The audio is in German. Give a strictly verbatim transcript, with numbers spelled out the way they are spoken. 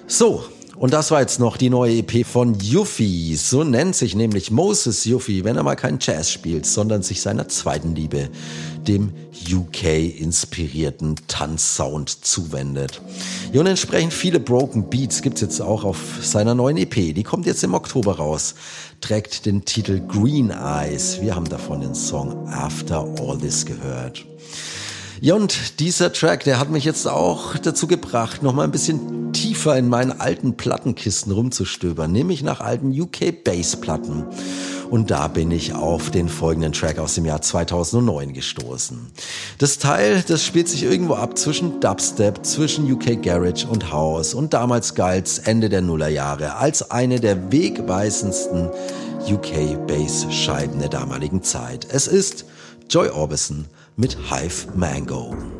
So, und das war jetzt noch die neue E P von Yuffie. So nennt sich nämlich Moses Yuffie, wenn er mal keinen Jazz spielt, sondern sich seiner zweiten Liebe, dem U K-inspirierten Tanzsound, zuwendet. Ja, und entsprechend viele Broken Beats gibt's jetzt auch auf seiner neuen E P. Die kommt jetzt im Oktober raus, trägt den Titel Green Eyes. Wir haben davon den Song After All This gehört. Ja, und dieser Track, der hat mich jetzt auch dazu gebracht, noch mal ein bisschen tiefer in meinen alten Plattenkisten rumzustöbern, nämlich nach alten U K-Bass-Platten. Und da bin ich auf den folgenden Track aus dem Jahr zweitausendneun gestoßen. Das Teil, das spielt sich irgendwo ab zwischen Dubstep, zwischen U K Garage und House, und damals galt's Ende der Nullerjahre als eine der wegweisendsten U K-Bass-Scheiben der damaligen Zeit. Es ist Joy Orbison mit Hive Mango.